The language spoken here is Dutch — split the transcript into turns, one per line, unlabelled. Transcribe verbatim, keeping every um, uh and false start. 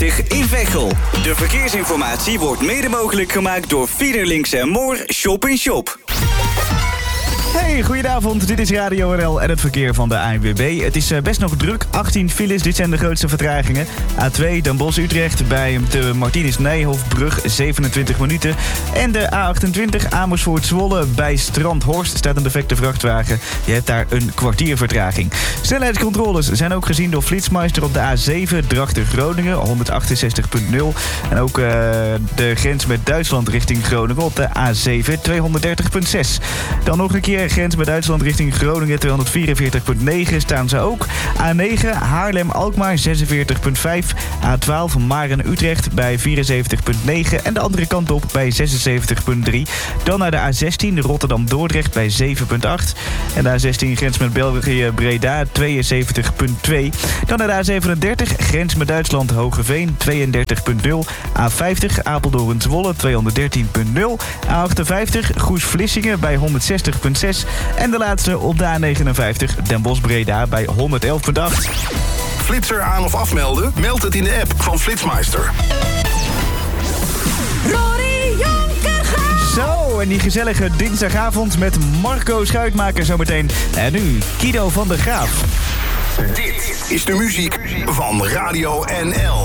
vijftig in Veghel. De verkeersinformatie wordt mede mogelijk gemaakt door Fiederlinks en Moor Shop in Shop.
Hey, goedenavond. Dit is Radio R L en het verkeer van de A N W B. Het is best nog druk. achttien files, dit zijn de grootste vertragingen. A twee Den Bosch-Utrecht bij de Martinus-Nijhoffbrug, zevenentwintig minuten. En de A achtentwintig Amersfoort-Zwolle bij Strandhorst staat een defecte vrachtwagen. Je hebt daar een kwartier vertraging. Snelheidscontroles zijn ook gezien door Flitsmeister op de A zeven Drachten-Groningen, honderdachtenzestig punt nul. En ook uh, de grens met Duitsland richting Groningen op de A zeven tweehonderddertig punt zes. Dan nog een keer grens met Duitsland richting Groningen tweehonderdvierenveertig punt negen staan ze ook. A negen Haarlem-Alkmaar zesenveertig punt vijf. A twaalf Maren-Utrecht bij vierenzeventig punt negen. En de andere kant op bij zesenzeventig punt drie. Dan naar de A zestien Rotterdam-Dordrecht bij zeven punt acht. En de A zestien grens met België-Breda tweeënzeventig punt twee. Dan naar de A zevenendertig grens met Duitsland-Hogeveen tweeëndertig punt nul. A vijftig Apeldoorn-Zwolle tweehonderddertien punt nul. A achtenvijftig Goes-Vlissingen bij honderdzestig punt zes. En de laatste op de A negenenvijftig Den Bosch-Breda bij honderdelf punt acht.
Flitser aan of afmelden? Meld het in de app van Flitsmeister.
Rory Jonker.
Zo, en die gezellige dinsdagavond met Marco Schuitmaker zometeen. En nu Kido van der Graaf.
Dit is de muziek van Radio N L.